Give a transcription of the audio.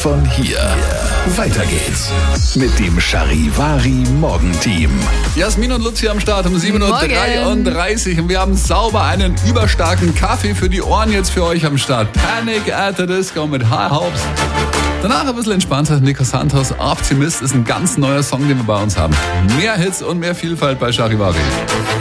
von hier. Weiter geht's mit dem Charivari Morgenteam. Jasmin und Luzi am Start um 7.33 Uhr und wir haben sauber einen überstarken Kaffee für die Ohren jetzt für euch am Start. Panic at the Disco mit High Hopes. Danach ein bisschen entspannter. Nico Santos, Optimist ist ein ganz neuer Song, den wir bei uns haben. Mehr Hits und mehr Vielfalt bei Charivari.